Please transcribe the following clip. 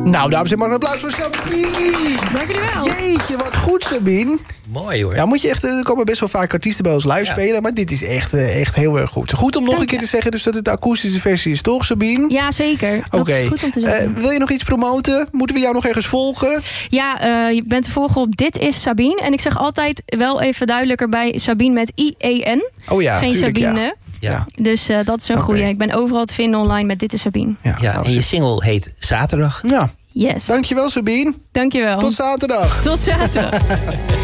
Nou, dames en heren, een applaus voor Sabine. Dank jullie wel. Jeetje, wat goed, Sabine. Mooi hoor. Ja, moet je echt, er komen best wel vaak artiesten bij ons live spelen, maar dit is echt heel erg goed. Goed om nog een keer te zeggen dus dat het de akoestische versie is, toch, Sabine? Ja, zeker. Dat is goed om te zeggen. Wil je nog iets promoten? Moeten we jou nog ergens volgen? Ja, je bent te volgen op Dit is Sabine. En ik zeg altijd wel even duidelijker bij Sabine met I-E-N. Oh ja, geen tuurlijk, Sabine. Ja. Dus dat is een goeie. Ik ben overal te vinden online met Dit is Sabine. Ja, en je single heet Zaterdag. Ja. Yes. Dankjewel, Sabine. Dankjewel. Tot zaterdag. Tot zaterdag.